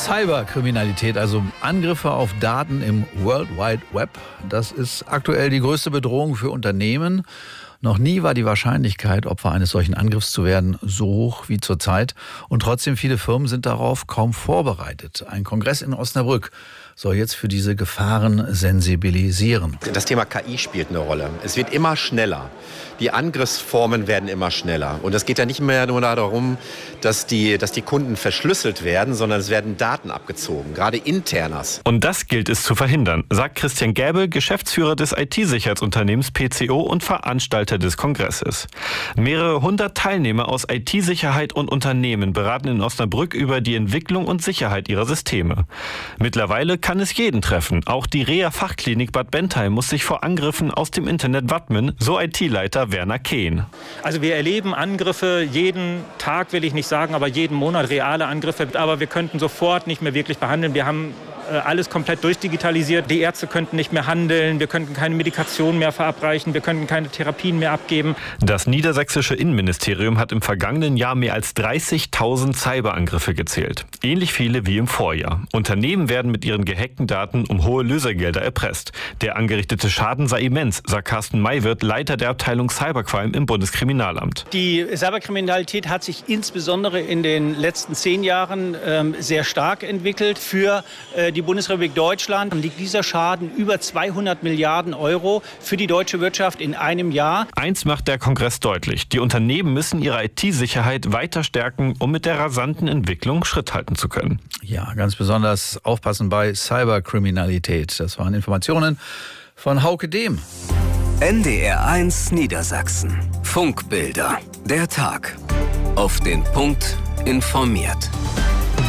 Cyberkriminalität, also Angriffe auf Daten im World Wide Web, das ist aktuell die größte Bedrohung für Unternehmen. Noch nie war die Wahrscheinlichkeit, Opfer eines solchen Angriffs zu werden, so hoch wie zurzeit. Und trotzdem, viele Firmen sind darauf kaum vorbereitet. Ein Kongress in Osnabrück soll jetzt für diese Gefahren sensibilisieren. Das Thema KI spielt eine Rolle. Es wird immer schneller. Die Angriffsformen werden immer schneller. Und es geht ja nicht mehr nur darum, dass die Kunden verschlüsselt werden, sondern es werden Daten abgezogen, gerade internas. Und das gilt es zu verhindern, sagt Christian Gäbel, Geschäftsführer des IT-Sicherheitsunternehmens PCO und Veranstalter des Kongresses. Mehrere hundert Teilnehmer aus IT-Sicherheit und Unternehmen beraten in Osnabrück über die Entwicklung und Sicherheit ihrer Systeme. Mittlerweile kann es jeden treffen. Auch die Reha-Fachklinik Bad Bentheim muss sich vor Angriffen aus dem Internet wappnen, so IT-Leiter Werner Kehn. Also wir erleben Angriffe jeden Tag, will ich nicht sagen, aber jeden Monat reale Angriffe. Aber wir könnten sofort nicht mehr wirklich behandeln. Wir haben alles komplett durchdigitalisiert. Die Ärzte könnten nicht mehr handeln, wir könnten keine Medikation mehr verabreichen, wir könnten keine Therapien mehr abgeben. Das niedersächsische Innenministerium hat im vergangenen Jahr mehr als 30.000 Cyberangriffe gezählt. Ähnlich viele wie im Vorjahr. Unternehmen werden mit ihren gehackten Daten um hohe Lösegelder erpresst. Der angerichtete Schaden sei immens, sagt Carsten Maywirth, Leiter der Abteilung Cybercrime im Bundeskriminalamt. Die Cyberkriminalität hat sich insbesondere in den letzten 10 Jahren sehr stark entwickelt. Für die Bundesrepublik Deutschland liegt dieser Schaden über 200 Milliarden Euro für die deutsche Wirtschaft in einem Jahr. Eins macht der Kongress deutlich. Die Unternehmen müssen ihre IT-Sicherheit weiter stärken, um mit der rasanten Entwicklung Schritt halten zu können. Ja, ganz besonders aufpassen bei Cyberkriminalität. Das waren Informationen von Hauke Dehm. NDR1 Niedersachsen. Funkbilder. Der Tag. Auf den Punkt informiert.